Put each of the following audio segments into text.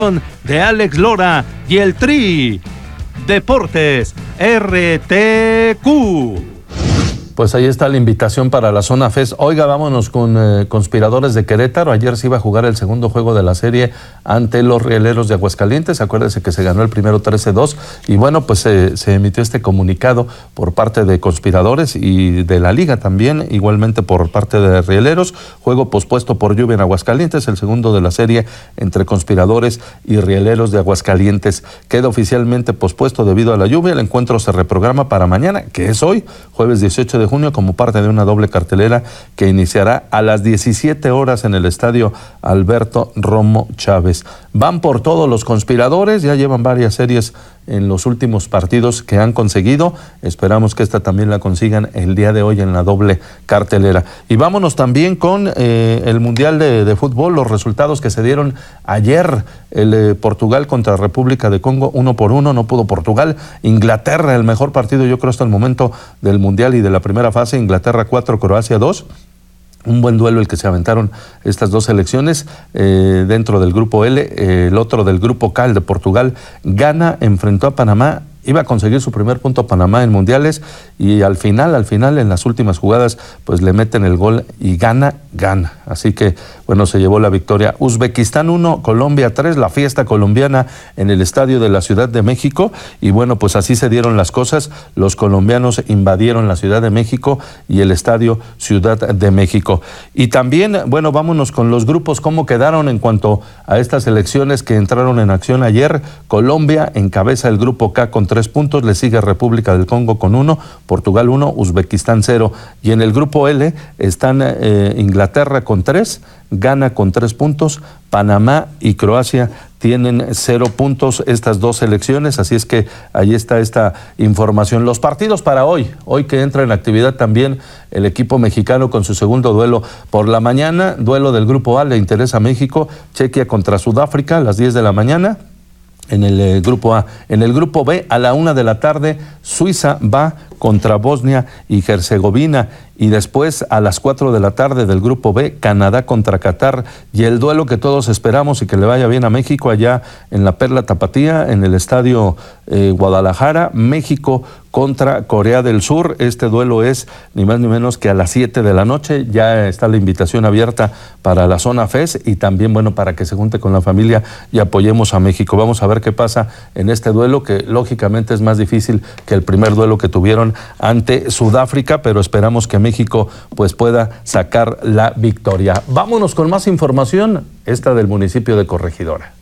de Alex Lora y el Tri. Deportes RTQ. Pues ahí está la invitación para la Zona Fest. Oiga, vámonos con Conspiradores de Querétaro. Ayer se iba a jugar el segundo juego de la serie ante los Rieleros de Aguascalientes. Acuérdense que se ganó el primero 13-2 y bueno, pues se emitió este comunicado por parte de Conspiradores y de la Liga también, igualmente por parte de Rieleros. Juego pospuesto por lluvia en Aguascalientes, el segundo de la serie entre Conspiradores y Rieleros de Aguascalientes. Queda oficialmente pospuesto debido a la lluvia. El encuentro se reprograma para mañana, que es hoy, jueves 18 de junio, como parte de una doble cartelera que iniciará a las 17 horas en el estadio Alberto Romo Chávez. Van por todos los Conspiradores, ya llevan varias series en los últimos partidos que han conseguido. Esperamos que esta también la consigan el día de hoy en la doble cartelera. Y vámonos también con el Mundial de Fútbol, los resultados que se dieron ayer. El Portugal contra República de Congo, 1-1, no pudo Portugal. Inglaterra, el mejor partido yo creo hasta el momento del Mundial y de la primera fase. Inglaterra 4, Croacia 2. Un buen duelo el que se aventaron estas dos selecciones dentro del grupo L. El otro del grupo K, el de Portugal, Ghana enfrentó a Panamá. Iba a conseguir su primer punto a Panamá en mundiales y al final, en las últimas jugadas, pues le meten el gol y gana. Así que, bueno, se llevó la victoria. Uzbekistán 1, Colombia 3, la fiesta colombiana en el estadio de la Ciudad de México. Y bueno, pues así se dieron las cosas. Los colombianos invadieron la Ciudad de México y el estadio Ciudad de México. Y también, bueno, vámonos con los grupos, cómo quedaron en cuanto a estas elecciones que entraron en acción ayer. Colombia encabeza el grupo K con 3 puntos, le sigue República del Congo con 1, Portugal 1, Uzbekistán 0. Y en el grupo L están Inglaterra con 3, Ghana con 3 puntos, Panamá y Croacia tienen 0 puntos estas dos selecciones, así es que ahí está esta información. Los partidos para hoy que entra en actividad también el equipo mexicano con su segundo duelo por la mañana, duelo del grupo A, le interesa a México, Chequia contra Sudáfrica a las 10 de la mañana. En el grupo A. En el grupo B, a la 1 de la tarde, Suiza va contra Bosnia y Herzegovina. Y después, a las 4 de la tarde del grupo B, Canadá contra Qatar. Y el duelo que todos esperamos y que le vaya bien a México allá en la Perla Tapatía, en el estadio Guadalajara, México contra Corea del Sur. Este duelo es ni más ni menos que a las 7 de la noche. Ya está la invitación abierta para la Zona Fest y también, bueno, para que se junte con la familia y apoyemos a México. Vamos a ver qué pasa en este duelo, que lógicamente es más difícil que el primer duelo que tuvieron ante Sudáfrica, pero esperamos que México pues pueda sacar la victoria. Vámonos con más información, esta del municipio de Corregidora.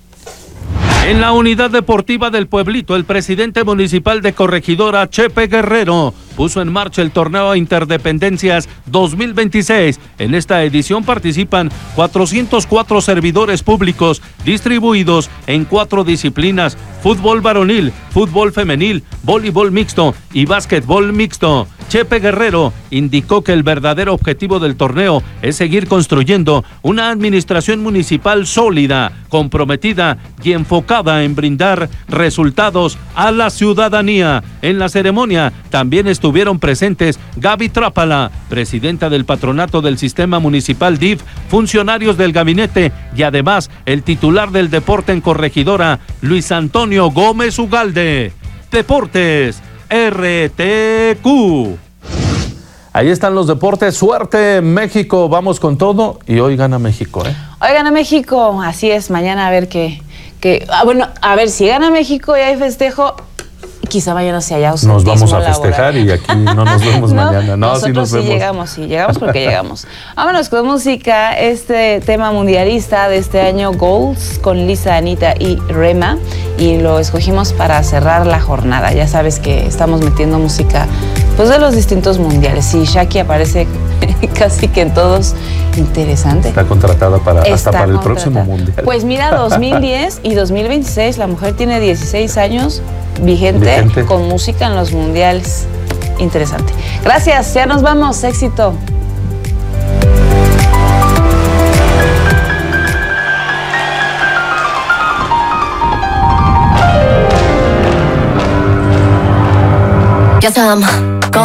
En la unidad deportiva del Pueblito, el presidente municipal de Corregidora, Chepe Guerrero, puso en marcha el torneo Interdependencias 2026. En esta edición participan 404 servidores públicos distribuidos en 4 disciplinas: fútbol varonil, fútbol femenil, voleibol mixto y básquetbol mixto. Chepe Guerrero indicó que el verdadero objetivo del torneo es seguir construyendo una administración municipal sólida, comprometida y enfocada en brindar resultados a la ciudadanía. En la ceremonia también estuvieron presentes Gaby Trápala, presidenta del patronato del sistema municipal DIF, funcionarios del gabinete y además el titular del deporte en Corregidora, Luis Antonio Gómez Ugalde. Deportes RTQ. Ahí están los deportes. Suerte, México. Vamos con todo. Y hoy gana México, ¿eh? Hoy gana México. Así es. Mañana a ver bueno, a ver si gana México y hay festejo. Quizá mañana sea ya nos vamos a festejar y aquí no nos vemos mañana. No, nosotros sí nos vemos. Sí llegamos porque llegamos. Vámonos con música. Este tema mundialista de este año, Goals, con Lisa, Anita y Rema. Y lo escogimos para cerrar la jornada. Ya sabes que estamos metiendo música pues de los distintos mundiales. Y Shaki aparece casi que en todos. Interesante. Está contratada hasta para el próximo mundial. Pues mira, 2010 y 2026, la mujer tiene 16 años vigente con música en los mundiales. Interesante. Gracias, ya nos vamos. Éxito. Yes,